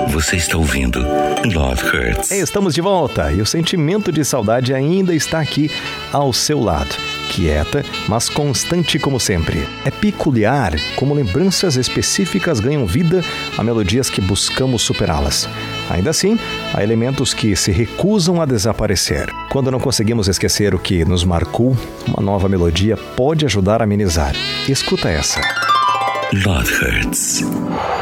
Você está ouvindo Love Hurts. Estamos de volta e o sentimento de saudade ainda está aqui ao seu lado. Quieta, mas constante como sempre. É peculiar como lembranças específicas ganham vida a melodias que buscamos superá-las. Ainda assim, há elementos que se recusam a desaparecer. Quando não conseguimos esquecer o que nos marcou, uma nova melodia pode ajudar a amenizar. Escuta essa. Love Hurts.